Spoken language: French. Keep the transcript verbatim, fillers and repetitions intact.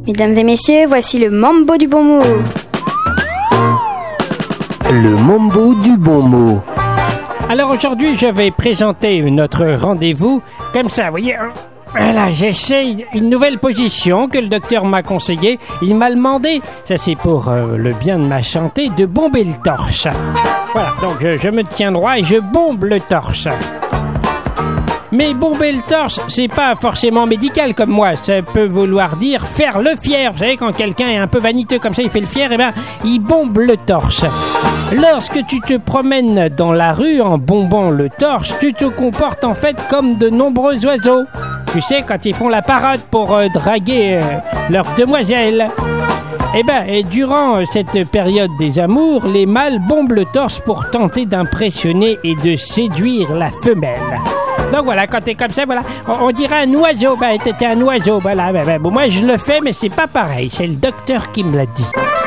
Mesdames et messieurs, voici le Mambo du bon mot. Le Mambo du bon mot. Alors aujourd'hui, je vais présenter notre rendez-vous comme ça, vous voyez. Voilà, j'essaie une nouvelle position que le docteur m'a conseillée. Il m'a demandé, ça c'est pour euh, le bien de ma santé, de bomber le torse. Voilà, donc je, je me tiens droit et je bombe le torse. Mais bomber le torse, c'est pas forcément médical comme moi. Ça peut vouloir dire faire le fier. Vous savez, quand quelqu'un est un peu vaniteux comme ça, il fait le fier, et ben, il bombe le torse. Lorsque tu te promènes dans la rue en bombant le torse, tu te comportes en fait comme de nombreux oiseaux. Tu sais, quand ils font la parade pour euh, draguer euh, leurs demoiselles. Eh ben, et durant euh, cette période des amours, les mâles bombent le torse pour tenter d'impressionner et de séduire la femelle. Donc voilà, quand t'es comme ça, voilà, on, on dirait un oiseau. Ben, t'es un oiseau, voilà. Ben, ben, bon, moi, je le fais, mais c'est pas pareil. C'est le docteur qui me l'a dit.